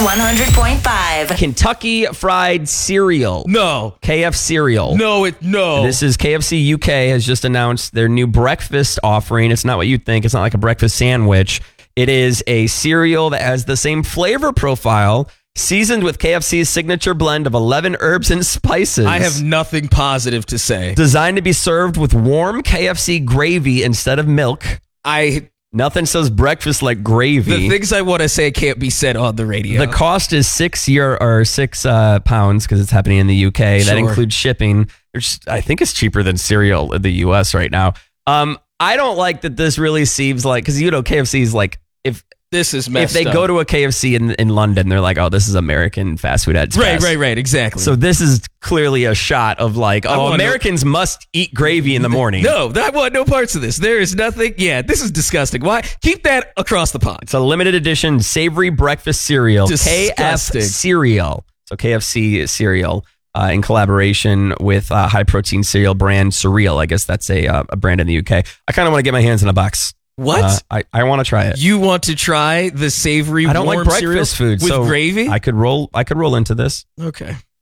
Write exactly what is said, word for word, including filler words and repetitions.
one hundred point five. Kentucky Fried Cereal. No. K F Cereal. No, it no. This is K F C U K has just announced their new breakfast offering. It's not what you'd think. It's not like a breakfast sandwich. It is a cereal that has the same flavor profile, seasoned with K F C's signature blend of eleven herbs and spices. I have nothing positive to say. Designed to be served with warm K F C gravy instead of milk. I Nothing says breakfast like gravy. The things I want to say can't be said on the radio. The cost is six year or six uh, pounds because it's happening in the U K. Sure. That includes shipping. Which I think it's cheaper than cereal in the U S right now. Um, I don't like that. This really seems like because you know K F C is like if this is messed if they up. go to a K F C in in London, they're like, oh, this is American fast food at its Right, best. right, right. Exactly. So this is clearly a shot of like, I oh, want no- Americans must eat gravy in the morning. No, I want no parts of this. There is nothing. Yeah, this is disgusting. Why? Keep that across the pond. It's a limited edition savory breakfast cereal. Disgusting. K F cereal. So K F C cereal uh, in collaboration with uh, high protein cereal brand Surreal. I guess that's a, uh, a brand in the U K. I kind of want to get my hands in a box. What? Uh, I, I want to try it. You want to try the savory I don't warm like breakfast cereal food with so gravy? I could roll. I could roll into this. Okay.